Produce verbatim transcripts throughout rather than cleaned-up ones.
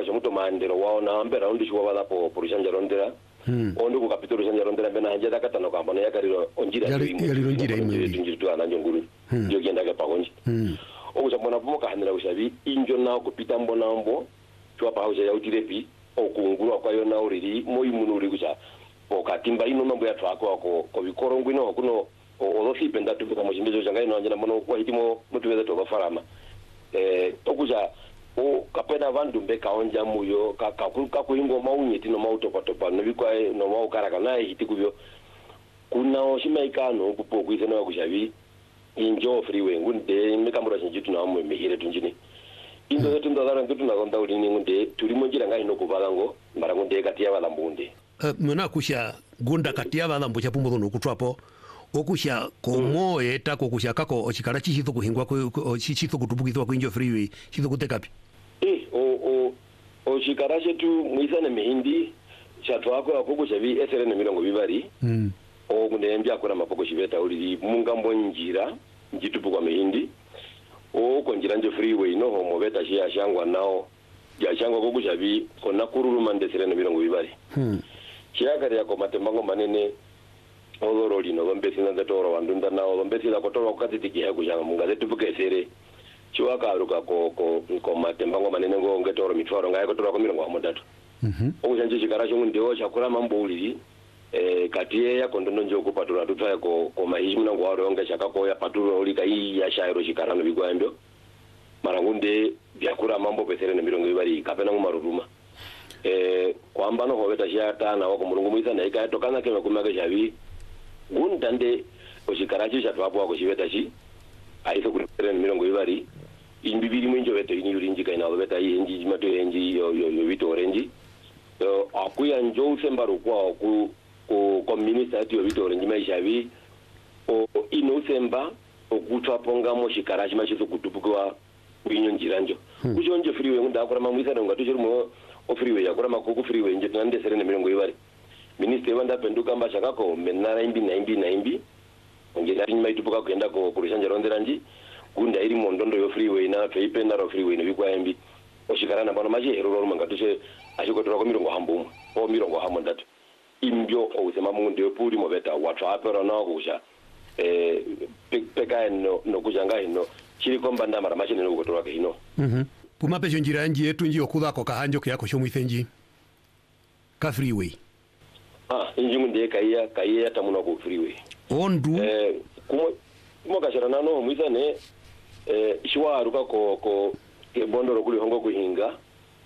ka muto mandero waona ambera undi chwa bala po porishanja rondera ondo ku kapitolo shanja rondera bena hanja dakatano ka mbona yakariro onjira yaliro njira imwe tunjiritu ananjo nguru yo genda ka pagonji okuza mbona pumoka hanira ushabi injo nawo kupita mbona mbo chwa pa hausa ya utirepi okunguru akwayo nawo riri moyi munuri kucha okatimba ino mambo ya twako ko ko bikorongo ino kuno olofi penda tuvuka mu chimbezo changa ino anjana mono kwa hitimo mutubeza to bafarama eh okuza o kapena vandu mbeka onja muyo kakakuka kuingo maunyeti no mauto patopa no bikwa no mau karaka naye hitikubyo kuna oshimaikano kupo kuizena wa kushabi injo freeway ngunde mikamura chinjitu na amwe mihire tunjini indo yetu ndadara ndutu na konda ulini ngunde tulimo njira ngai no kuvalango mara ngunde kati ya balambunde uh, mwana kusha gunda kati ya balambu cha pumbo no kutwapo okusha komoe mm. tako kusha kako ochikara chishitho kuhingwa ko chishitho kutubukizwa ko injo freeway chitho kutekapi eh o o ochikara chetu muisana mihindi chatwa ako akokusha bi esere ne mirongo bibari mm. o kunembya akora mapoko shibeta uli mungambo njira njitupu kwa mihindi o konjira nje freeway no homo beta shi ashangwa nao ya shangwa kokusha bi kona kururuma ndesere ne mirongo bibari hmm chiakari yako matembango manene oloro lino lombesi nda toro wandunda nao lombesi la kotoro katitiki heku janga mungaze tupuke sere chiwaka ruka ko ko ko matembango manene ngo ngetoro mitwaro ngaye kotoro ko mirongo hamodatu mhm okujanje chikara chongu ndewo chakura mambo uliri eh katiye ya kondondo nje okupatura tutaya ko ko mahijimu nango waro onge chakakoya patura ulika hii ya shairo chikara no bigwando marangunde byakura mambo pesere ne mirongo ibari kapena ngumaruruma eh kwamba no hobeta shata na wako mulungu muisa na ikato kana kema kumaka shabi gundande oshikarachi chatwapo wako shibeta shi aiso kulipere ne mirongo ibari imbibiri mwenjo beto ini yurinji kaina beta hii enji mato enji yo yo yo vito orange yo akuya njo usembaru kwa ku ko communist ati yo vito orange mai shabi o ino semba okutwa ponga mo shikarachi machizo kutupukwa winyo njiranjo hmm. kujonje freeway ngunda akora mamwisa ngo tuchirimo o freeway akora makuku freeway nje tunande serene mirongo ibari minister wanda penduka mbasha kako menara imbi na imbi na imbi ngenda nyuma itupuka kwenda ko kurishanja ronderanji gunda iri mondondo yo freeway na feipenda ro freeway no bikwa imbi oshikarana bana maje hero ro mangatushe ashikotora ko mirongo hambumu o mirongo hamondatu imbyo o usema mungu puri mobeta watu apero na kusha eh peka no no kujanga hino chiri komba ndamara machine no kutoka hino mhm puma pesho njira nji yetu nji okuthako kahanjo kyako sho mwithenji ka freeway ah inji munde kaiya kaiya tamuno ku freeway ondu eh kumo kumo kashara nano mwizane eh shwaruka ko ko ke bondo ro kuli hongo kuhinga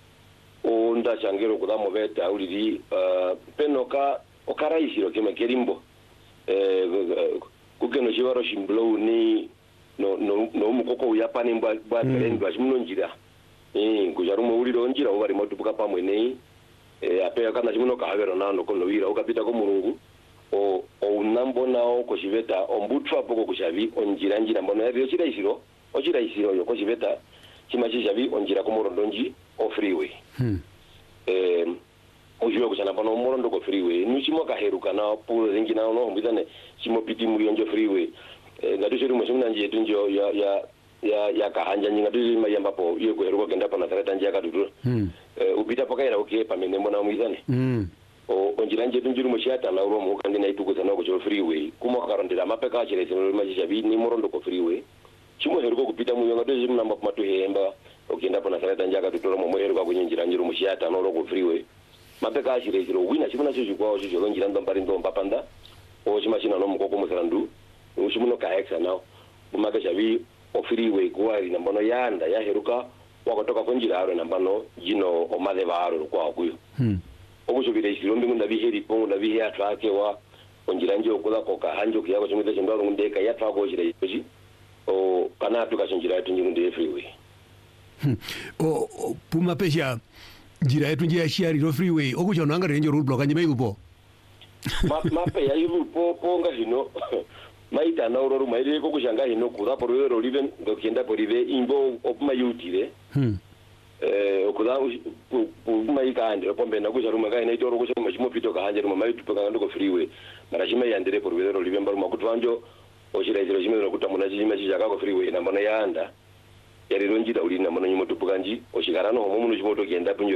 onda changero kudamo beta uliri uh, penoka okaraisiro kema kerimbo eh kugeno shibaro shimblo ni no no no mukoko uyapani mbwa bwa tereni bwa muno njira eh kujarumo uliro njira ubari motupuka pamwe nei eh apeka kana chimuno kahawero nano kono wira ukapita ko mulungu o o nambo nao ko shiveta ombutwa poko kushavi onjira njira mbono yari chira isiro o chira isiro yo ko shiveta chimachi shavi onjira ko morondonji o freeway hmm eh ojuwa kuchana pano morondo ko freeway nuchimo kaheruka na pulo zingina no mbizane chimo piti muri onjo freeway eh ngati chiri mushimna nje tunjo ya ya ya ya kahanja nyinga tuzi mayamba po iyo ko heruka kenda pana tarata nje akatutu hmm eh upita pakaira okay pamene mbona mwizane hmm o onjira nje tunjuru mushata na uromo kandi na ituko sana ko cho freeway kuma karondera mapeka chire sino majisha bi ni morondo ko freeway chimo heruka kupita muyo ngati chiri namba kumatu hemba okenda pana tarata nje akatutu mo heruka kunyinjira njuru mushata no ko freeway mapeka ashire siro wina chimuna cho chikwa cho cho njira ndombari ndomba panda o chimashina no mukoko musarandu uchimuno ka hexa now kumaka chavi o freeway kwari nambono yanda ya heruka wakotoka konjira aro nambano jino o madeva aro kwa kuyo hmm okuchokire chirombe ngunda biheri pongo na bihe atwake wa onjira nje okula koka hanjo kiyako chimwe chindalo ngundeka yatwako chire ichi o kana atuka chinjira yetu ngunde freeway hmm o puma pesha njira yetu nje ya shari ro freeway okuchona anga renjo road block anje mailupo ma mape ya ilu po ponga hino maita na ororu maire ko kushanga hino kuda por ro liven ngokienda por ive imbo opuma yutire hmm eh okuda upuma ikande pombe na kusha ruma kaina itoro kusha mashimo pito ka hanje ruma maitu paka ndo ko freeway mara shima yandere por ro liven baru makutwanjo oshira iziro shime no kutamuna chima chijaka ko freeway na mbona yanda yari ronjira uli na mbona nyimo tupukanji oshikarano homo muno chimoto kienda punyo